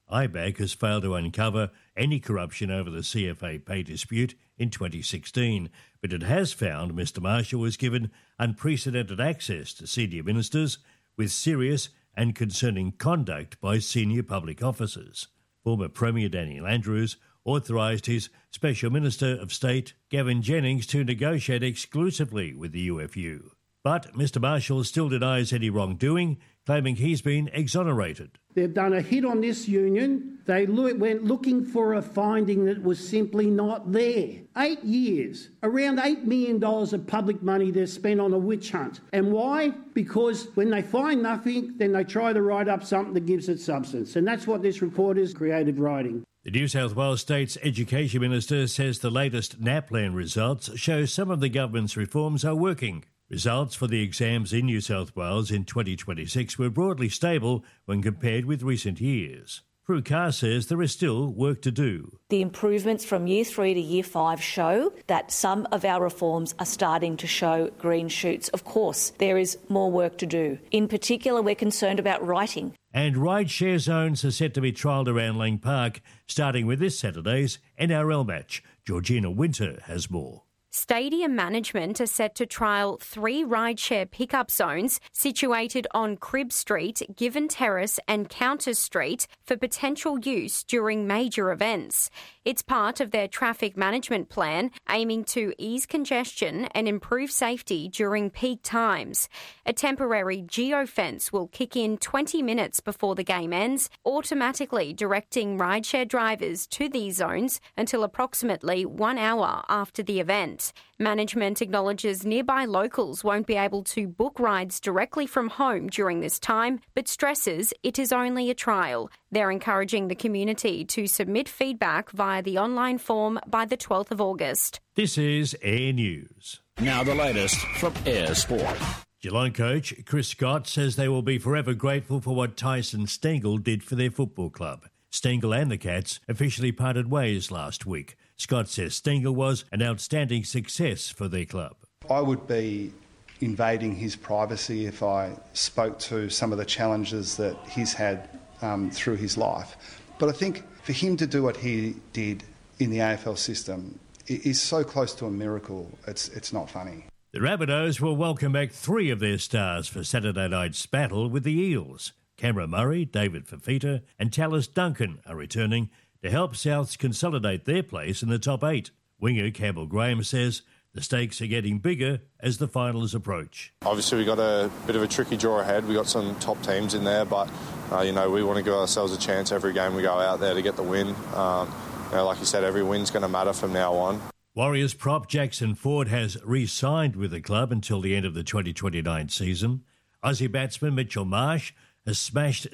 IBAC has failed to uncover any corruption over the CFA pay dispute in 2016, but it has found Mr Marshall was given unprecedented access to senior ministers with serious and concerning conduct by senior public officers. Former Premier Daniel Andrews authorised his Special Minister of State, Gavin Jennings, to negotiate exclusively with the UFU. But Mr Marshall still denies any wrongdoing, claiming he's been exonerated. They've done a hit on this union. They went looking for a finding that was simply not there. 8 years, around $8 million of public money they've spent on a witch hunt. And why? Because when they find nothing, then they try to write up something that gives it substance. And that's what this report is, creative writing. The New South Wales State's Education Minister says the latest NAPLAN results show some of the government's reforms are working. Results for the exams in New South Wales in 2026 were broadly stable when compared with recent years. Prue Carr says there is still work to do. The improvements from Year 3 to Year 5 show that some of our reforms are starting to show green shoots. Of course, there is more work to do. In particular, we're concerned about writing. And ride-share zones are set to be trialled around Lang Park, starting with this Saturday's NRL match. Georgina Winter has more. Stadium management are set to trial 3 rideshare pickup zones situated on Cribb Street, Given Terrace and Counters Street for potential use during major events. It's part of their traffic management plan, aiming to ease congestion and improve safety during peak times. A temporary geofence will kick in 20 minutes before the game ends, automatically directing rideshare drivers to these zones until approximately 1 hour after the event. Management acknowledges nearby locals won't be able to book rides directly from home during this time, but stresses it is only a trial. They're encouraging the community to submit feedback via the online form by the 12th of August. This is Air News. Now the latest from Air Sport. Geelong coach Chris Scott says they will be forever grateful for what Tyson Stengel did for their football club. Stengel and the Cats officially parted ways last week. Scott says Stengel was an outstanding success for their club. I would be invading his privacy if I spoke to some of the challenges that he's had through his life. But I think for him to do what he did in the AFL system is so close to a miracle, it's not funny. The Rabbitohs will welcome back 3 of their stars for Saturday night's battle with the Eels. Cameron Murray, David Fafita and Tallis Duncan are returning to help Souths consolidate their place in the top 8. Winger Campbell Graham says the stakes are getting bigger as the finals approach. Obviously, we got a bit of a tricky draw ahead. We got some top teams in there, but we want to give ourselves a chance every game we go out there to get the win. Like you said, every win's going to matter from now on. Warriors prop Jackson Ford has re-signed with the club until the end of the 2029 season. Aussie batsman Mitchell Marsh has smashed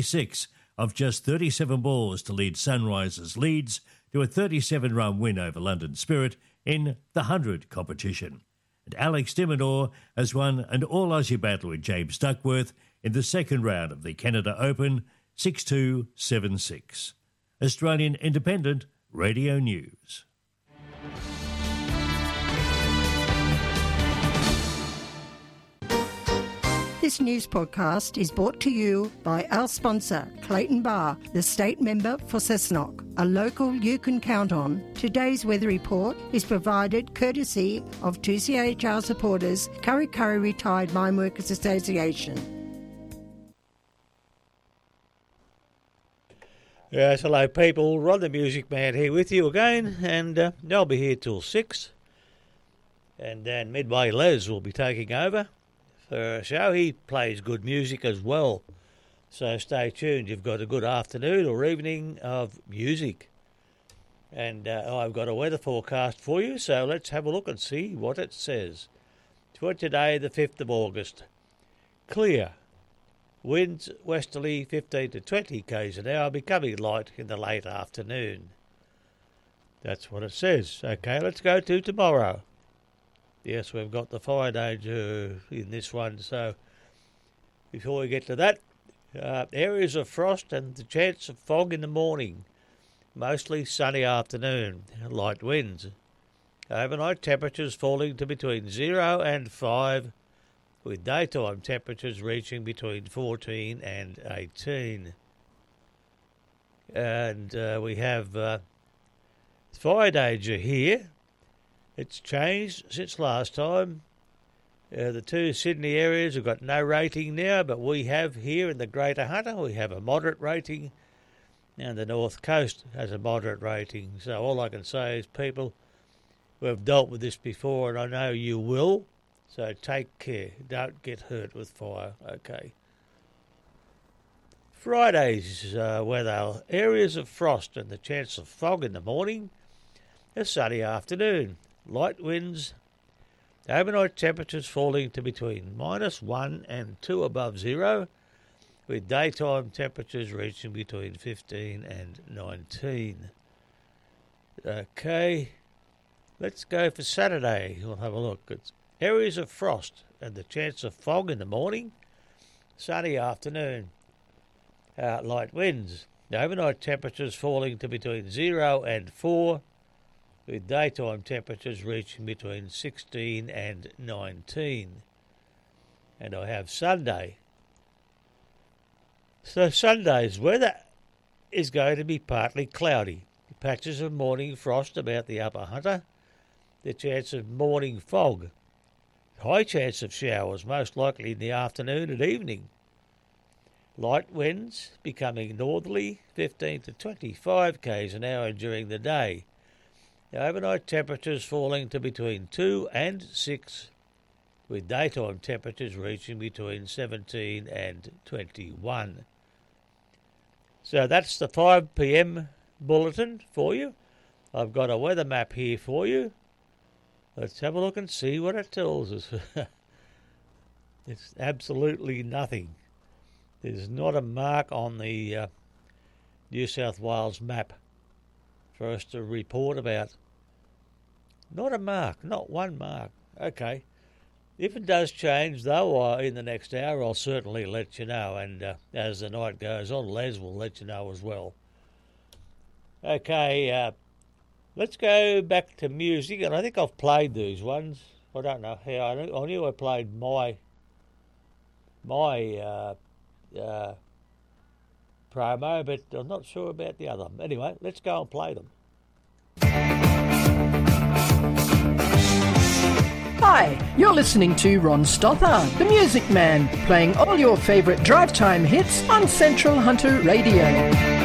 76 of just 37 balls to lead Sunrisers Leeds to a 37-run win over London Spirit in the 100 competition. And Alex de Minaur has won an all-Aussie battle with James Duckworth in the second round of the Canada Open, 6-2, 7-6. Australian Independent Radio News. This news podcast is brought to you by our sponsor, Clayton Bar, the state member for Cessnock, a local you can count on. Today's weather report is provided courtesy of 2CHR supporters, Curry Curry Retired Mine Workers Association. Yes, hello people, Rod the Music Man here with you again, and I'll be here till 6. And then Midway Les will be taking over for a show. He plays good music as well, so stay tuned. You've got a good afternoon or evening of music. And I've got a weather forecast for you, so let's have a look and see what it says. For today, the 5th of August. Clear. Winds westerly 15 to 20 k's an hour, becoming light in the late afternoon. That's what it says. Okay, let's go to tomorrow. Yes, we've got the fire danger in this one, so before we get to that, areas of frost and the chance of fog in the morning. Mostly sunny afternoon, light winds. Overnight temperatures falling to between 0 and 5, with daytime temperatures reaching between 14 and 18. And we have fire danger here. It's changed since last time. The two Sydney areas have got no rating now, but we have here in the Greater Hunter, we have a moderate rating, and the North Coast has a moderate rating. So all I can say is, people, we've dealt with this before, and I know you will, so take care. Don't get hurt with fire, okay? Friday's weather, areas of frost and the chance of fog in the morning, a sunny afternoon, light winds, overnight temperatures falling to between -1 and 2 above zero, with daytime temperatures reaching between 15 and 19. Okay, let's go for Saturday. We'll have a look. It's areas of frost and the chance of fog in the morning, sunny afternoon, light winds, overnight temperatures falling to between 0 and 4, with daytime temperatures reaching between 16 and 19. And I have Sunday. So Sunday's weather is going to be partly cloudy. Patches of morning frost about the Upper Hunter. The chance of morning fog. High chance of showers, most likely in the afternoon and evening. Light winds becoming northerly, 15 to 25 k's an hour during the day. The overnight temperatures falling to between 2 and 6, with daytime temperatures reaching between 17 and 21. So that's the 5 p.m. bulletin for you. I've got a weather map here for you. Let's have a look and see what it tells us. It's absolutely nothing. There's not a mark on the New South Wales map for us to report about. Not a mark, not one mark. Okay. If it does change, though, in the next hour, I'll certainly let you know. And as the night goes on, Les will let you know as well. Okay, let's go back to music. And I think I've played these ones. I don't know how. I knew I played my promo, but I'm not sure about the other. Anyway, let's go and play them. Hi, you're listening to Ron Stother, the Music Man, playing all your favourite drive time hits on Central Hunter Radio.